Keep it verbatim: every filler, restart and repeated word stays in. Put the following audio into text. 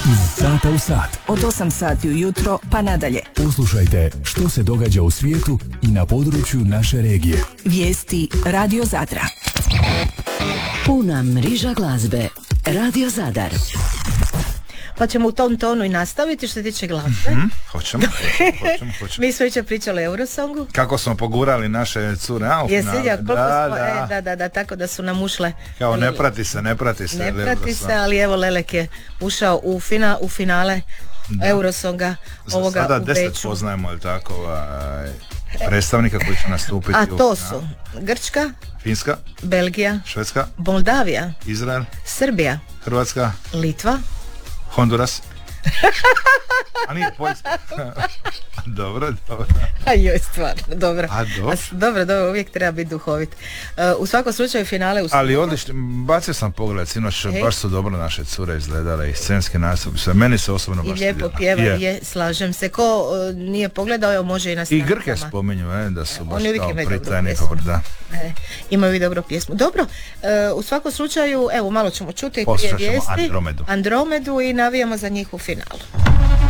Iz sata u sat. Od osam sati ujutro pa nadalje. Poslušajte što se događa u svijetu i na području naše regije. Vijesti Radio Zadra. Puna mriža glazbe. Radio Zadar. Pa ćemo u tom tonu i nastaviti što se tiče glazbe. Mm, hoćemo, hoćemo, hoćemo. Mi smo jučer pričali o Eurosongu. Kako smo pogurali naše cure, a u Jesi finalu. vidio koliko Da, smo, da. e, da, da, da, tako da su nam ušle. Kao ne prati se, ne prati se. Ne ali prati Eurosong. se, ali evo Lelek je ušao u, fina, u finale Da. Eurosonga Za ovoga sada u deset Beču. poznajemo, ali tako, ovaj, predstavnika koji će nastupiti. A u to finalu. su Grčka, Finska, Belgija, Švedska, Moldavija, Izrael, Srbija, Hrvatska, Litva. Honduras. A nije Poljska. Dobro, dobro. A joj, stvarno, dobro. A dobro. A s- dobro, dobro, uvijek treba biti duhovit. Uh, u svakom slučaju finale u Ali odlično, bacio sam pogled, sinoć Ej. baš su dobro naše cure izgledale i scenski nastup, sve, meni se osobno i baš lijepo svidjelo. pjeva, Je. je, slažem se. Ko uh, nije pogledao, evo može i na I stranicama. Grke spominju, e, da su baš Oni uvijek kao imaju dobru pritajni, pjesmu. pa da. E, imaju i dobru pjesmu. Dobro, uh, u svakom slučaju, evo malo ćemo čuti prije Poslušat ćemo vijesti Andromedu. Andromedu i navijamo za njih u finalu.